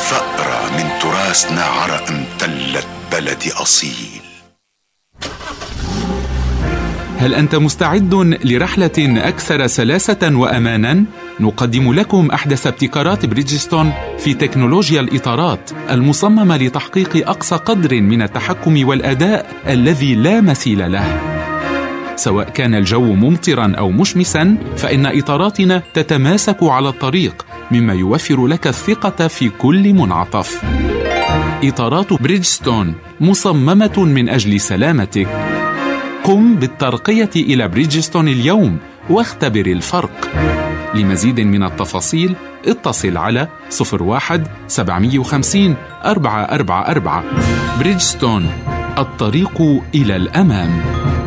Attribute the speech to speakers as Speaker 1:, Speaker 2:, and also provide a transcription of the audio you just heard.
Speaker 1: ثأرة من تراثنا عرق امتلت بلدي أصيل.
Speaker 2: هل أنت مستعد لرحلة أكثر سلاسة وأماناً؟ نقدم لكم أحدث ابتكارات بريدجستون في تكنولوجيا الإطارات المصممة لتحقيق أقصى قدر من التحكم والأداء الذي لا مثيل له. سواء كان الجو ممطراً أو مشمساً، فإن إطاراتنا تتماسك على الطريق، مما يوفر لك الثقة في كل منعطف. إطارات بريدجستون مصممة من أجل سلامتك. قم بالترقية إلى بريدجستون اليوم واختبر الفرق. لمزيد من التفاصيل اتصل على 01-750-444. بريدجستون، الطريق إلى الأمام.